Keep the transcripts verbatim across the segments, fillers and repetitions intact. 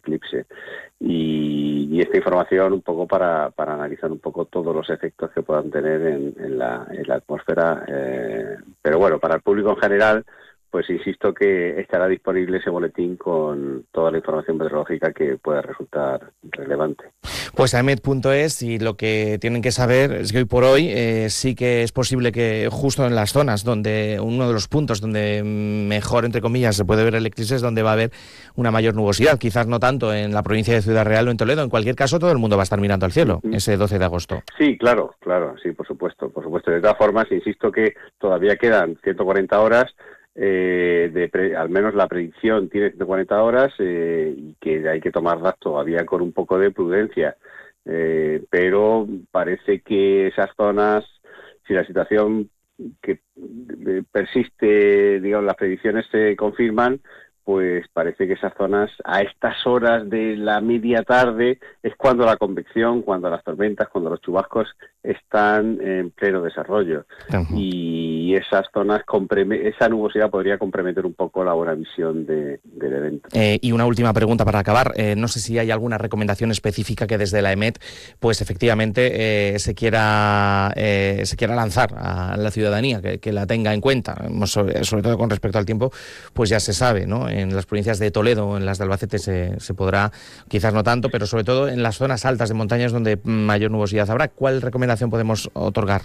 eclipse. Y, y esta información un poco para, para analizar un poco todos los efectos que puedan tener en, en, la, en la atmósfera. Eh, pero bueno, para el público en general, pues insisto que estará disponible ese boletín con toda la información meteorológica que pueda resultar relevante. Pues aemet punto es, y lo que tienen que saber es que hoy por hoy eh, sí que es posible que justo en las zonas donde, uno de los puntos donde mejor, entre comillas, se puede ver el eclipse es donde va a haber una mayor nubosidad, quizás no tanto en la provincia de Ciudad Real o en Toledo. En cualquier caso, todo el mundo va a estar mirando al cielo uh-huh. ese doce de agosto. Sí, claro, claro, sí, por supuesto, por supuesto. De todas formas, insisto que todavía quedan ciento cuarenta horas. Eh, de pre, al menos la predicción tiene ciento cuarenta horas eh, y que hay que tomarlas todavía con un poco de prudencia, eh, pero parece que esas zonas, si la situación que persiste, digamos, las predicciones se confirman, pues parece que esas zonas a estas horas de la media tarde es cuando la convección, cuando las tormentas, cuando los chubascos están en pleno desarrollo. Uh-huh. Y esas zonas, esa nubosidad podría comprometer un poco la buena visión de, del evento. Eh, y una última pregunta para acabar. Eh, no sé si hay alguna recomendación específica que desde la aemet, pues efectivamente eh, se quiera eh, se quiera lanzar a la ciudadanía, que, que la tenga en cuenta, sobre, sobre todo con respecto al tiempo, pues ya se sabe, ¿no? En las provincias de Toledo o en las de Albacete se, se podrá, quizás no tanto, pero sobre todo en las zonas altas de montañas donde mayor nubosidad habrá. ¿Cuál recomendación podemos otorgar?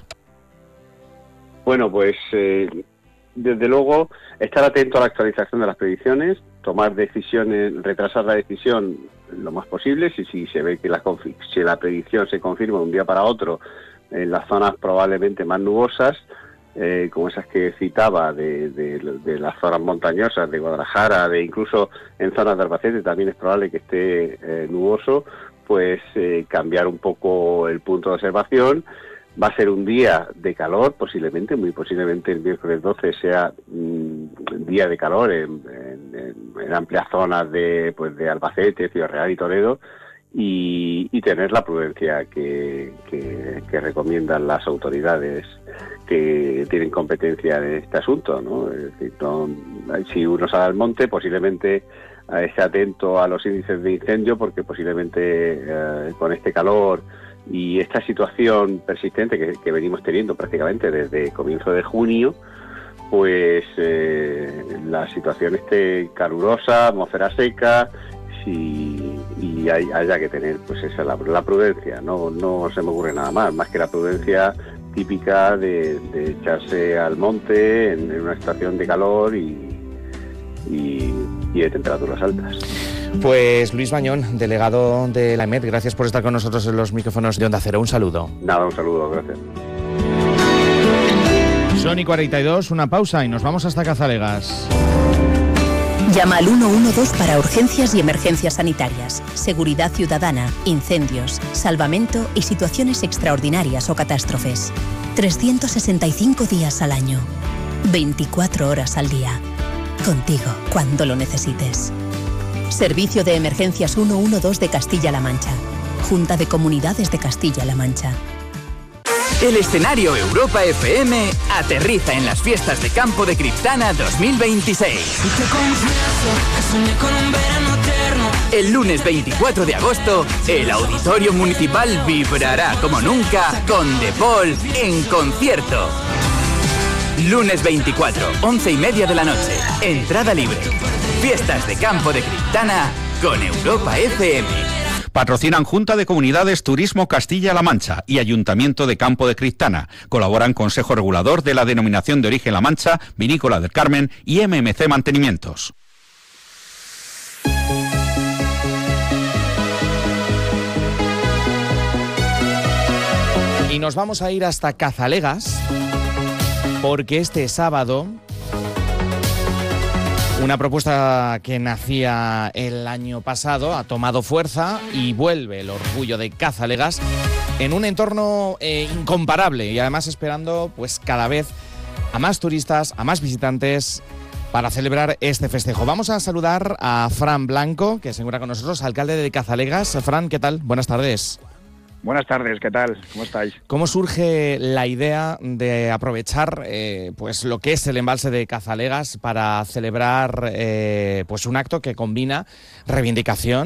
Bueno, pues eh, desde luego estar atento a la actualización de las predicciones, tomar decisiones, retrasar la decisión lo más posible, si, si se ve que la, si la predicción se confirma de un día para otro en las zonas probablemente más nubosas, Eh, como esas que citaba de, de, de las zonas montañosas de Guadalajara, de incluso en zonas de Albacete también es probable que esté eh, nuboso, pues eh, cambiar un poco el punto de observación. Va a ser un día de calor, posiblemente, muy posiblemente el miércoles doce sea un mm, día de calor en, en, en amplias zonas de, pues, de Albacete, Ciudad Real y Toledo, y, y tener la prudencia que, que, que recomiendan las autoridades que tienen competencia en este asunto, ¿no? Es decir, no, si uno sale al monte, posiblemente eh, esté atento a los índices de incendio, porque posiblemente eh, con este calor y esta situación persistente que, que venimos teniendo prácticamente desde comienzo de junio, pues eh, la situación esté calurosa, atmósfera seca, si, y hay, haya que tener pues esa la, la prudencia. No, no se me ocurre nada más, más que la prudencia típica de, de echarse al monte en, en una estación de calor y, y, y de temperaturas altas. Pues Luis Bañón, delegado de la aemet, gracias por estar con nosotros en los micrófonos de Onda Cero. Un saludo. Nada, un saludo, gracias. Son y cuarenta y dos, una pausa y nos vamos hasta Cazalegas. Llama al uno uno dos para urgencias y emergencias sanitarias, seguridad ciudadana, incendios, salvamento y situaciones extraordinarias o catástrofes. trescientos sesenta y cinco días al año, veinticuatro horas al día. Contigo cuando lo necesites. Servicio de Emergencias ciento doce de Castilla-La Mancha. Junta de Comunidades de Castilla-La Mancha. El escenario Europa F M aterriza en las fiestas de campo de Criptana dos mil veintiséis. El lunes veinticuatro de agosto, el Auditorio Municipal vibrará como nunca con The Paul en concierto. Lunes veinticuatro, once y media de la noche, entrada libre. Fiestas de campo de Criptana con Europa F M. Patrocinan Junta de Comunidades Turismo Castilla-La Mancha y Ayuntamiento de Campo de Criptana. Colaboran Consejo Regulador de la Denominación de Origen La Mancha, Vinícola del Carmen y M M C Mantenimientos. Y nos vamos a ir hasta Cazalegas, porque este sábado una propuesta que nacía el año pasado ha tomado fuerza y vuelve el orgullo de Cazalegas en un entorno eh, incomparable y además esperando pues cada vez a más turistas, a más visitantes para celebrar este festejo. Vamos a saludar a Fran Blanco, que se encuentra con nosotros, alcalde de Cazalegas. Fran, ¿qué tal? Buenas tardes. Buenas tardes, ¿qué tal? ¿Cómo estáis? ¿Cómo surge la idea de aprovechar eh, pues lo que es el embalse de Cazalegas para celebrar eh, pues un acto que combina reivindicación